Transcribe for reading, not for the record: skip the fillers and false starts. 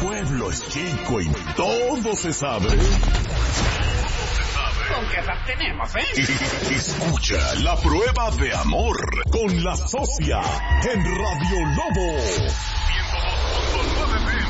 pueblo es chico y todo se sabe. ¿Con qué edad tenemos, Escucha La Prueba de Amor con La Socia en Radio Lobo. 102.9